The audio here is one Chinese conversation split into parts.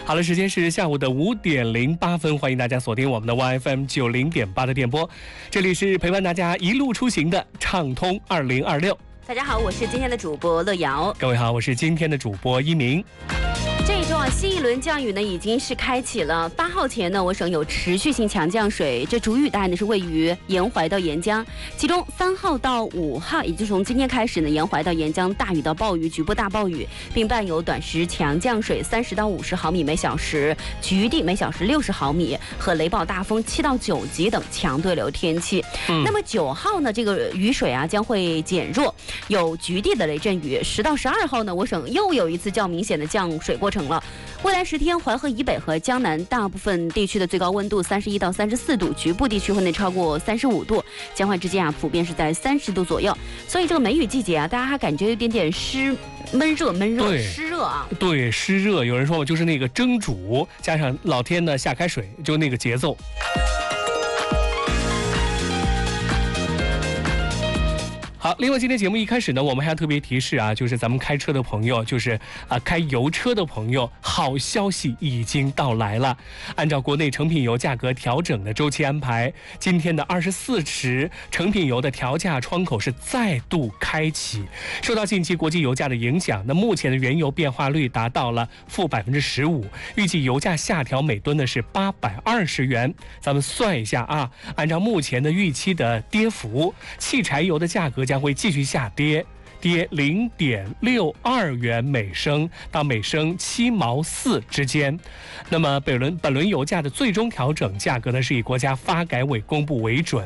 好了，时间是下午的5:08，欢迎大家锁定我们的 YFM90.8的电波，这里是陪伴大家一路出行的畅通2026。 大家好，我是今天的主播乐瑶。 各位好，我是今天的主播一鸣。 这一周啊，新一轮降雨呢已经是开启了。8号前呢，我省有持续性强降水，这主雨带呢是位于沿淮到沿江，其中3号到5号，也就是从今天开始呢，沿淮到沿江大雨到暴雨，局部大暴雨，并伴有短时强降水30到50毫米每小时，局地每小时60毫米和雷暴大风7到9级等强对流天气。那么9号呢，这个雨水啊将会减弱，有局地的雷阵雨。10到12号呢，我省又有一次较明显的降水过程了。未来10天，淮河以北和江南大部分地区的最高温度31到34度，局部地区会超过35度，江淮之间啊普遍是在30度左右。所以这个梅雨季节啊，大家还感觉有点点闷热湿热啊。 对，湿热。有人说我就是那个蒸煮，加上老天呢下开水，就那个节奏。好，另外今天节目一开始呢，我们还要特别提示啊，就是咱们开车的朋友，就是开油车的朋友，好消息已经到来了。按照国内成品油价格调整的周期安排，今天的24时，成品油的调价窗口是再度开启。受到近期国际油价的影响，那目前的原油变化率达到了-15%，预计油价下调每吨的是820元。咱们算一下啊，按照目前的预期的跌幅，汽柴油的价格将会继续下跌0.62元每升到每升7毛4之间。那么本轮油价的最终调整价格呢，是以国家发改委公布为准。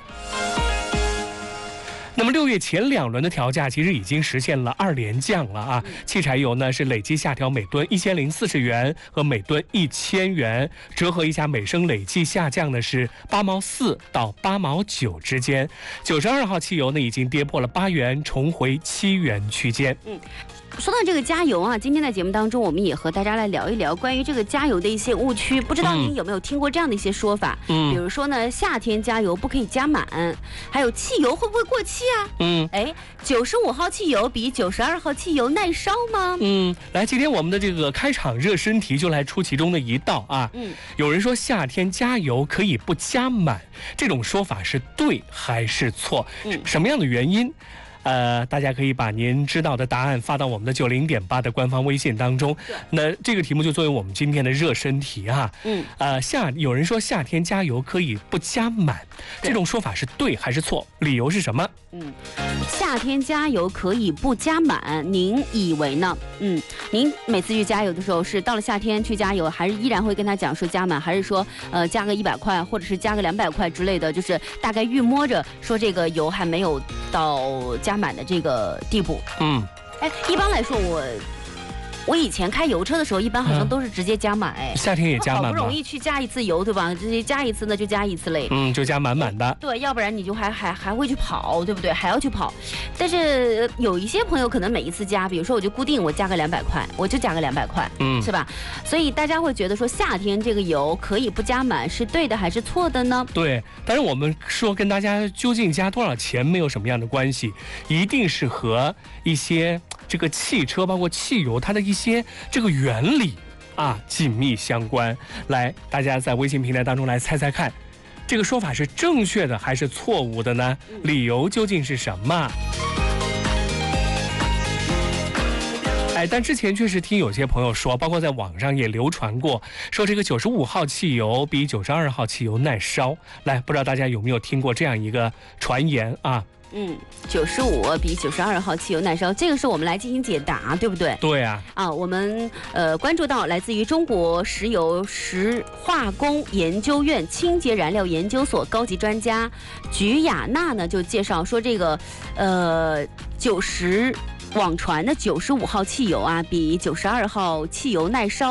那么6月前2轮的调价其实已经实现了2连降了啊！汽柴油呢是累计下调每吨1040元和每吨1000元，折合一下每升累计下降的是8毛4到8毛9之间。92号汽油呢已经跌破了8元，重回7元区间。 说到这个加油啊，今天在节目当中，我们也和大家来聊一聊关于这个加油的一些误区。不知道您有没有听过这样的一些说法？比如说呢，夏天加油不可以加满，还有汽油会不会过期啊？95号汽油比92号汽油耐烧吗？ 来，今天我们的这个开场热身题就来出其中的一道啊。有人说夏天加油可以不加满，这种说法是对还是错？什么样的原因？大家可以把您知道的答案发到我们的90.8的官方微信当中。那这个题目就作为我们今天的热身题哈。有人说夏天加油可以不加满，这种说法是对还是错？理由是什么？ 夏天加油可以不加满，您以为呢？您每次去加油的时候，是到了夏天去加油，还是依然会跟他讲说加满，还是说加个100块，或者是加个200块之类的，就是大概预摸着说这个油还没有到加满的这个地步。一般来说我以前开油车的时候，一般好像都是直接加满。 夏天也加满吗？ 好不容易去加一次油，对吧？直接加一次呢就加一次嘞。 就加满满的。对， 要不然你就还会去跑，对不对？还要去跑。但是有一些朋友可能每一次加，比如说我就固定我加个200块，我就加个200块，是吧？所以大家会觉得说夏天这个油可以不加满，是对的还是错的呢？ 对，但是我们说跟大家究竟加多少钱没有什么样的关系，一定是和一些这个汽车包括汽油它的一些这个原理紧密相关。来，大家在微信平台当中来猜猜看，这个说法是正确的还是错误的呢？理由究竟是什么？但之前确实听有些朋友说，包括在网上也流传过，说这个95号汽油比92号汽油耐烧。来，不知道大家有没有听过这样一个传言啊 ？95比92号汽油耐烧，这个是我们来进行解答，对不对？ 对啊。 我们关注到来自于中国石油石化工研究院清洁燃料研究所高级专家菊雅娜呢就介绍说，这个网传的95号汽油比92号汽油耐烧。